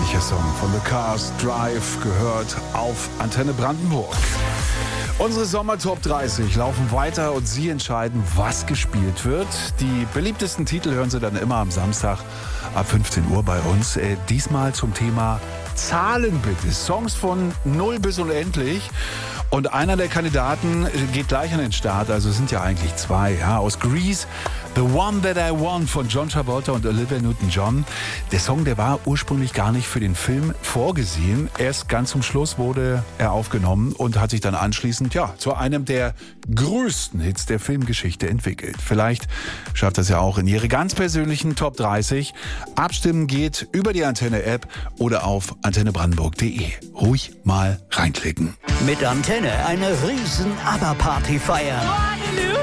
herrlicher Song von The Cars, Drive, gehört auf Antenne Brandenburg. Unsere Sommer-Top 30 laufen weiter und Sie entscheiden, was gespielt wird. Die beliebtesten Titel hören Sie dann immer am Samstag ab 15 Uhr bei uns. Diesmal zum Thema Zahlen bitte. Songs von 0 bis unendlich. Und einer der Kandidaten geht gleich an den Start, also es sind ja eigentlich zwei. Ja, aus Grease, The One That I Want von John Travolta und Olivia Newton-John. Der Song, der war ursprünglich gar nicht für den Film vorgesehen. Erst ganz zum Schluss wurde er aufgenommen und hat sich dann anschließend zu einem der größten Hits der Filmgeschichte entwickelt. Vielleicht schafft das ja auch in Ihre ganz persönlichen Top 30. Abstimmen geht über die Antenne-App oder auf antennebrandenburg.de. Ruhig mal reinklicken. Mit Antenne eine riesen ABBA-Party feiern.